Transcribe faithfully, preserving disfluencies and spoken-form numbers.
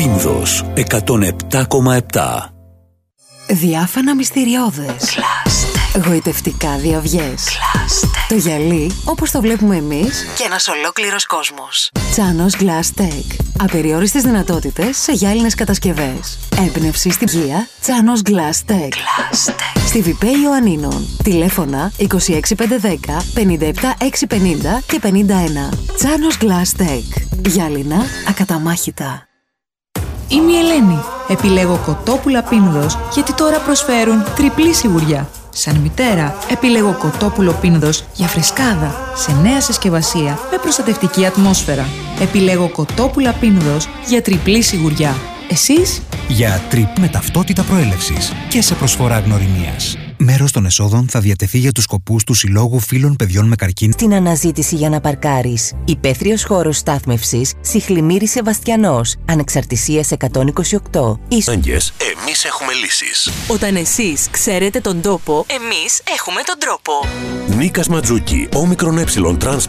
Πίνδος εκατόν επτά κόμμα επτά. Διάφανα μυστηριώδες. Κλάστε. Γοητευτικά διαυγές. Κλάστε. Το γυαλί όπως το βλέπουμε εμείς και ένας ολόκληρος κόσμος. Τσάνος Glass Tech. Απεριόριστες δυνατότητες σε γυάλινες κατασκευές. Έμπνευση στην Γεία. Τσάνος Glass Tech. Κλάστε. Στη Βιπέ Ιωαννίνων. Τηλέφωνα είκοσι έξι πεντακόσια δέκα πενήντα επτά εξακόσια πενήντα και πενήντα ένα. Τσάνος Glass Tech. Γυάλινα ακαταμάχητα. Είμαι η Ελένη. Επιλέγω κοτόπουλα Πίνδος γιατί τώρα προσφέρουν τριπλή σιγουριά. Σαν μητέρα, επιλέγω κοτόπουλο Πίνδος για φρεσκάδα, σε νέα συσκευασία με προστατευτική ατμόσφαιρα. Επιλέγω κοτόπουλα Πίνδος για τριπλή σιγουριά. Εσείς? Για τρίπ με ταυτότητα προέλευσης και σε προσφορά γνωριμίας. Μέρος των εσόδων θα διατεθεί για τους σκοπούς του Συλλόγου Φίλων Παιδιών με Καρκίνο. Στην αναζήτηση για να παρκάρεις. Υπαίθριος χώρος στάθμευσης Σιχλημύρης Σεβαστιανός. Ανεξαρτησίας εκατόν είκοσι οκτώ. Άγγες, εμείς έχουμε λύσεις. Όταν εσείς ξέρετε τον τόπο, εμείς έχουμε τον τρόπο. Νίκας Ματζούκι, όμικρον ε, τρανς